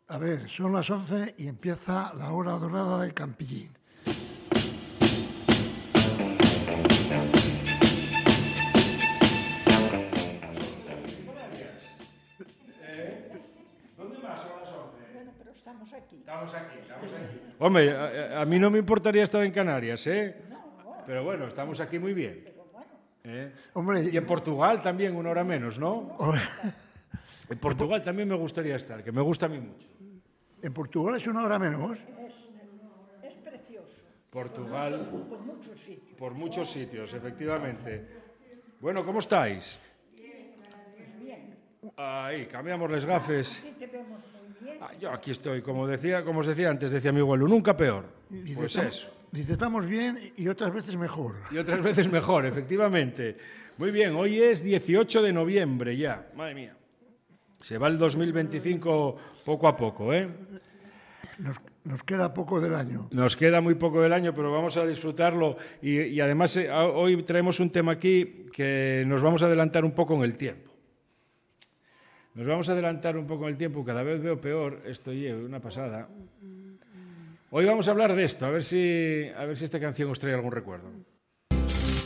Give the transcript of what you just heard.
A ver, son las 11 y empieza la hora dorada de Campillín. ¿Dónde más son las 11? Bueno, pero estamos aquí. Estamos aquí. Hombre, a mí no me importaría estar en Canarias, ¿eh? No, Pero bueno, estamos aquí muy bien. pero bueno. Hombre, Y en Portugal también, una hora menos, ¿no? hombre, En Portugal también me gustaría estar, que me gusta a mí mucho. en Portugal es una hora menos. Es precioso. Portugal, Por muchos sitios. por muchos sitios, efectivamente. Bueno, ¿cómo estáis? Pues bien. Ahí, cambiamos las gafes. Aquí te vemos muy bien. Yo aquí estoy, como os decía antes, decía mi abuelo, nunca peor. Dice, Pues eso. Dice, estamos bien y otras veces mejor. Y otras veces mejor, efectivamente. Muy bien, hoy es 18 de noviembre ya. Madre mía. Se va el 2025 poco a poco, ¿eh? Nos queda poco del año. Nos queda muy poco del año, pero vamos a disfrutarlo. Y además hoy traemos un tema aquí que nos vamos a adelantar un poco en el tiempo. Nos vamos a adelantar un poco en el tiempo. Cada vez veo peor. Esto es una pasada. Hoy vamos a hablar de esto, a ver si esta canción os trae algún recuerdo.